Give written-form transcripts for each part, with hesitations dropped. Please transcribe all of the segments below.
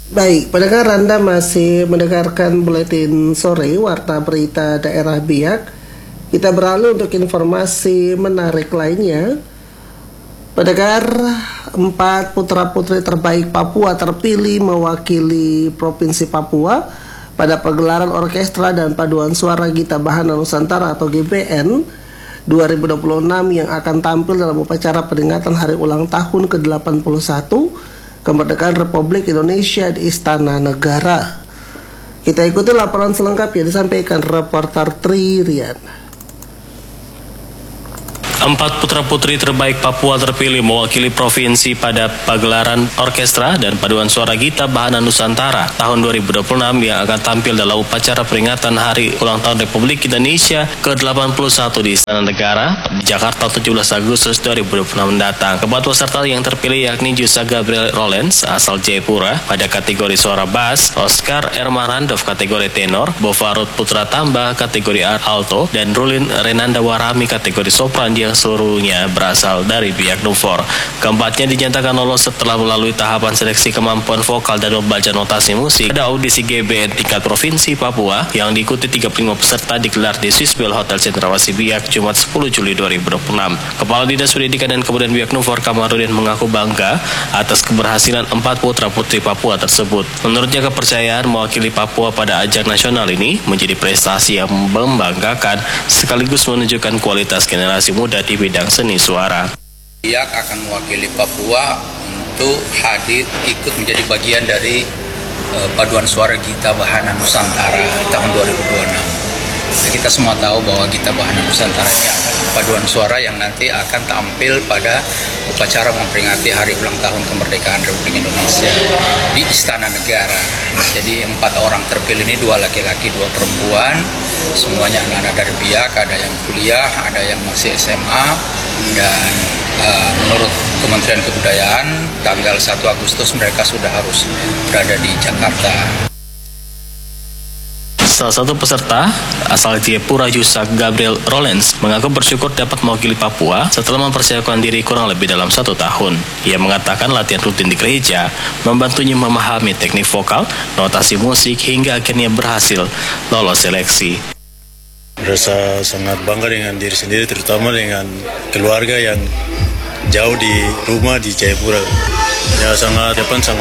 Baik, pendengar, Anda masih mendengarkan Buletin Sore Warta Berita Daerah Biak. Kita beralih untuk informasi menarik lainnya. Pendengar, 4 putra-putri terbaik Papua terpilih mewakili Provinsi Papua pada pagelaran orkestra dan paduan suara Gita Bahana Nusantara atau GBN 2026 yang akan tampil dalam upacara peringatan Hari Ulang Tahun ke-81 Kemerdekaan Republik Indonesia di Istana Negara. Kita ikuti laporan selengkapnya disampaikan reporter Tri Rian. 4 putra-putri terbaik Papua terpilih mewakili provinsi pada pagelaran orkestra dan paduan suara Gita Bahana Nusantara tahun 2026 yang akan tampil dalam upacara peringatan Hari Ulang Tahun Republik Indonesia ke-81 di Istana Negara di Jakarta 17 Agustus 2026 mendatang. Keempat peserta yang terpilih yakni Jusa Gabriel Rollens asal Jayapura pada kategori suara bass, Oscar Ermarandov kategori tenor, Bovarut Putra Tamba kategori alto, dan Rulin Renanda Warami kategori sopran yang seluruhnya berasal dari pihak Nufor. Keempatnya dinyatakan lolos setelah melalui tahapan seleksi kemampuan vokal dan membaca notasi musik pada audisi GBN tingkat Provinsi Papua yang diikuti 35 peserta digelar di Swissbell Hotel Cendrawasih Biak Jumat 10 Juli 2026. Kepala Dinas Pendidikan dan Kebudayaan Biak Nufor Kamarudin mengaku bangga atas keberhasilan 4 putra-putri Papua tersebut. Menurutnya kepercayaan mewakili Papua pada ajang nasional ini menjadi prestasi yang membanggakan sekaligus menunjukkan kualitas generasi muda di bidang seni suara. Biak akan mewakili Papua untuk hadir ikut menjadi bagian dari paduan suara Gita Bahana Nusantara tahun 2026. Kita semua tahu bahwa Gita Bahana Nusantara ini akan paduan suara yang nanti akan tampil pada upacara memperingati Hari Ulang Tahun Kemerdekaan Republik Indonesia di Istana Negara. Jadi 4 orang terpilih ini 2 laki-laki, 2 perempuan. Semuanya anak-anak dari Biak, ada yang kuliah, ada yang masih SMA, dan menurut Kementerian Kebudayaan tanggal 1 Agustus mereka sudah harus berada di Jakarta. Salah satu peserta asal Jayapura, Jusa Gabriel Rollens, mengaku bersyukur dapat mewakili Papua setelah mempersiapkan diri kurang lebih dalam 1 tahun. Ia mengatakan latihan rutin di gereja membantunya memahami teknik vokal, notasi musik, hingga akhirnya berhasil lolos seleksi. Merasa sangat bangga dengan diri sendiri, terutama dengan keluarga yang jauh di rumah di Jayapura. Ya sangat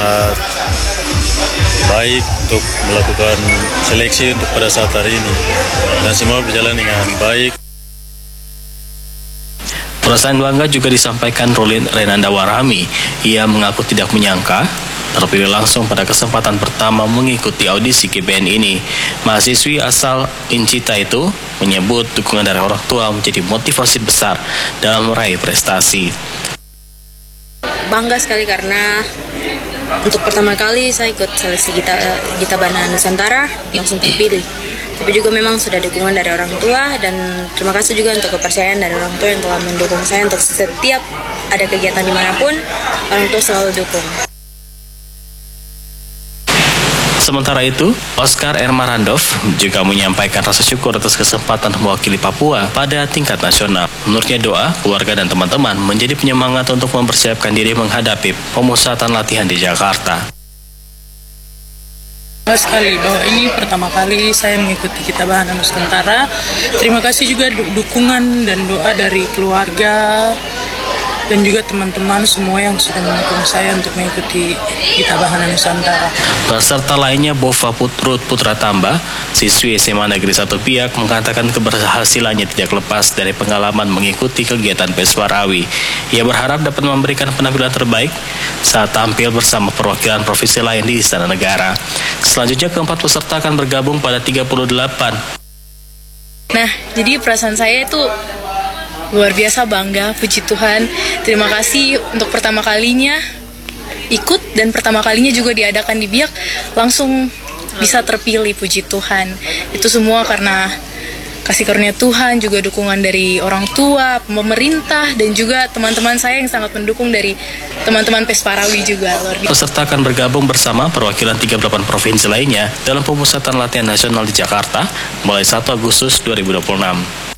baik untuk melakukan seleksi untuk pada saat hari ini, dan semua berjalan dengan baik. Perasaan bangga juga disampaikan Rulin Renanda Warami. Ia mengaku tidak menyangka terpilih langsung pada kesempatan pertama mengikuti audisi GBN ini. Mahasiswi asal Incita itu menyebut dukungan dari orang tua menjadi motivasi besar dalam meraih prestasi. Bangga sekali karena untuk pertama kali saya ikut seleksi Gita Bahana Nusantara langsung terpilih. Tapi juga memang sudah dukungan dari orang tua, dan terima kasih juga untuk kepercayaan dari orang tua yang telah mendukung saya untuk setiap ada kegiatan dimanapun, orang tua selalu dukung. Sementara itu, Oscar Ermarandov juga menyampaikan rasa syukur atas kesempatan mewakili Papua pada tingkat nasional. Menurutnya doa, keluarga dan teman-teman menjadi penyemangat untuk mempersiapkan diri menghadapi pemusatan latihan di Jakarta. Sekali bahwa ini pertama kali saya mengikuti Gita Bahana Nusantara. Terima kasih juga dukungan dan doa dari keluarga dan juga teman-teman semua yang sudah mendukung saya untuk mengikuti Gita Bahana Nusantara. Peserta lainnya Bovarut Putra Tamba, siswi SMA Negeri 1 Biak, mengatakan keberhasilannya tidak lepas dari pengalaman mengikuti kegiatan Peswarawi. Ia berharap dapat memberikan penampilan terbaik saat tampil bersama perwakilan provinsi lain di Istana Negara. Selanjutnya keempat peserta akan bergabung pada 38. Nah, jadi perasaan saya itu luar biasa bangga, puji Tuhan. Terima kasih untuk pertama kalinya ikut, dan pertama kalinya juga diadakan di Biak, langsung bisa terpilih, puji Tuhan. Itu semua karena kasih karunia Tuhan, juga dukungan dari orang tua, pemerintah, dan juga teman-teman saya yang sangat mendukung dari teman-teman Peswarawi juga. Peserta akan bergabung bersama perwakilan 38 provinsi lainnya dalam pemusatan latihan nasional di Jakarta mulai 1 Agustus 2026.